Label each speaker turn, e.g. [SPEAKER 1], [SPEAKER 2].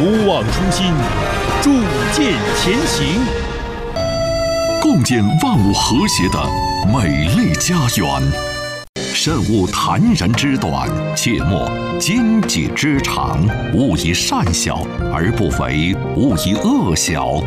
[SPEAKER 1] 不忘初心，铸剑前行，
[SPEAKER 2] 共建万物和谐的美丽家园。慎勿谈人之短，切莫奸己之长。勿以善小而不为，勿以恶小